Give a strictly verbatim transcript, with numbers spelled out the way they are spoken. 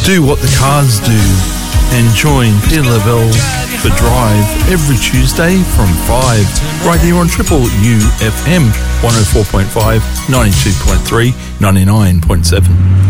Do what the cars do and join Peter Lavelle for Drive every Tuesday from five right here on Triple U F M one oh four point five, ninety-two point three, ninety-nine point seven.